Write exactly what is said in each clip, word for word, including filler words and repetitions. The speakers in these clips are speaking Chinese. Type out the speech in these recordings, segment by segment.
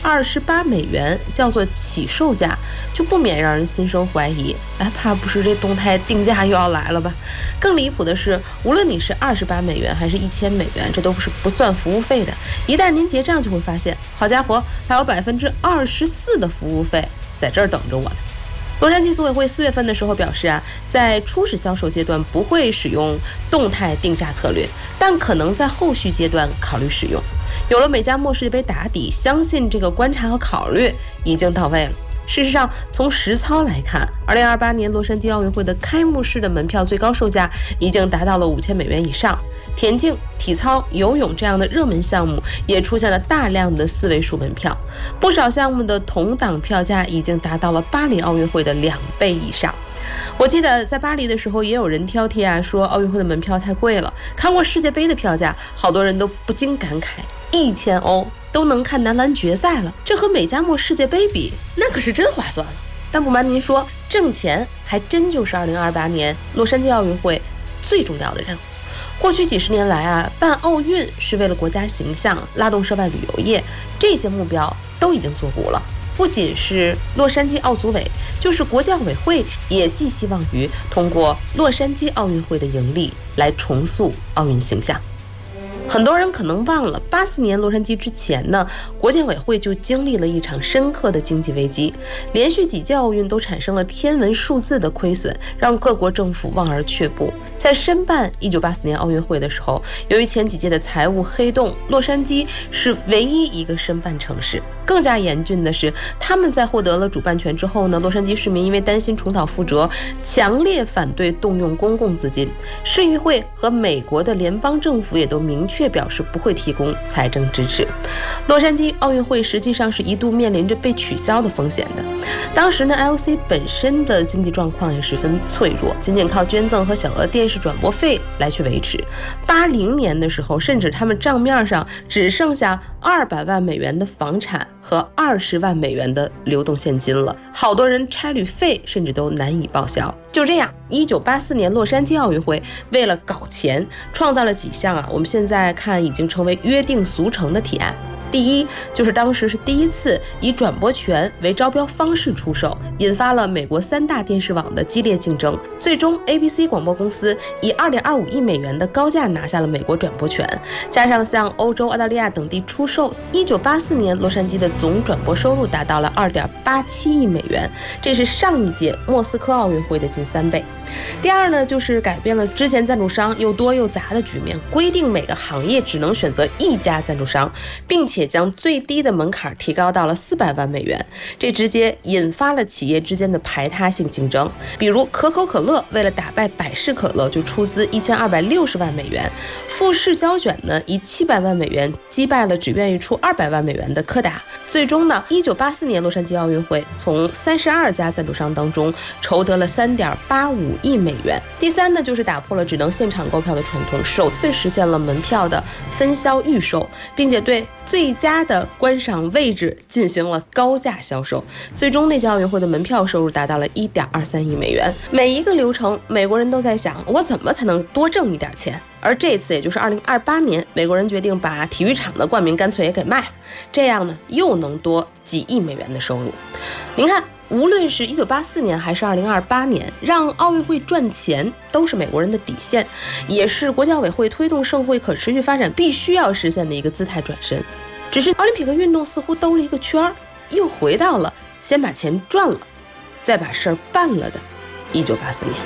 二十八美元叫做起售价，就不免让人心生怀疑，哎，怕不是这动态定价又要来了吧？更离谱的是，无论你是二十八美元还是一千美元，这都是不算服务费的。一旦您结账，就会发现，好家伙，还有百分之二十四的服务费在这儿等着我呢。洛杉矶组委会四月份的时候表示啊，在初始销售阶段不会使用动态定价策略，但可能在后续阶段考虑使用。有了美加墨世界杯打底，相信这个观察和考虑已经到位了。事实上，从实操来看，二零二八年洛杉矶奥运会的开幕式的门票最高售价已经达到了五千美元以上。田径、体操、游泳这样的热门项目也出现了大量的四位数门票，不少项目的同档票价已经达到了巴黎奥运会的两倍以上。我记得在巴黎的时候，也有人挑剔啊，说奥运会的门票太贵了。看过世界杯的票价，好多人都不禁感慨，一千欧都能看男篮决赛了，这和美加墨世界杯比，那可是真划算了。但不瞒您说，挣钱还真就是二零二八年洛杉矶奥运会最重要的任务。过去几十年来啊，办奥运是为了国家形象，拉动涉外旅游业，这些目标都已经做糊了。不仅是洛杉矶奥组委，就是国际奥委会也寄希望于通过洛杉矶奥运会的盈利来重塑奥运形象。很多人可能忘了，八四年洛杉矶之前呢，国际委会就经历了一场深刻的经济危机，连续几届奥运都产生了天文数字的亏损，让各国政府望而却步。在申办一九八四年奥运会的时候，由于前几届的财务黑洞，洛杉矶是唯一一个申办城市。更加严峻的是，他们在获得了主办权之后呢，洛杉矶市民因为担心重蹈覆辙，强烈反对动用公共资金。市议会和美国的联邦政府也都明确表示不会提供财政支持。洛杉矶奥运会实际上是一度面临着被取消的风险的。当时呢 L C 本身的经济状况也十分脆弱，仅仅靠捐赠和小额电视转播费来去维持。八零年的时候，甚至他们账面上只剩下二百万美元的房产和二十万美元的流动现金了，好多人差旅费甚至都难以报销。就这样，一九八四年洛杉矶奥运会为了搞钱，创造了几项啊，我们现在看已经成为约定俗成的提案。第一，就是当时是第一次以转播权为招标方式出售，引发了美国三大电视网的激烈竞争。最终 A B C 广播公司以 二点二五亿美元的高价拿下了美国转播权，加上向欧洲、澳大利亚等地出售，一九八四年洛杉矶的总转播收入达到了 二点八七亿美元，这是上一届莫斯科奥运会的近三倍。第二呢，就是改变了之前赞助商又多又杂的局面，规定每个行业只能选择一家赞助商，并且将最低的门槛提高到了四百万美元，这直接引发了企业之间的排他性竞争。比如可口可乐为了打败百事可乐，就出资一千二百六十万美元；富士胶卷呢，以七百万美元击败了只愿意出二百万美元的柯达。最终呢，一九八四年洛杉矶奥运会从三十二家赞助商当中筹得了三点八五亿美元。第三呢，就是打破了只能现场购票的传统，首次实现了门票的分销预售，并且对最佳的观赏位置进行了高价销售。最终那届奥运会的门票收入达到了 一点二三亿美元。每一个流程，美国人都在想，我怎么才能多挣一点钱？而这次也就是二零二八年，美国人决定把体育场的冠名干脆也给卖了，这样呢又能多几亿美元的收入。您看，无论是一九八四年还是二零二八年，让奥运会赚钱都是美国人的底线，也是国际奥委会推动社会可持续发展必须要实现的一个姿态转身。只是奥林匹克运动似乎兜了一个圈，又回到了先把钱赚了再把事儿办了的一九八四年。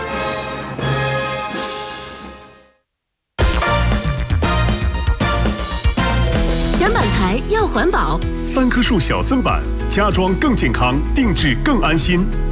选板材要环保， 三棵树小森板，家装更健康，定制更安心。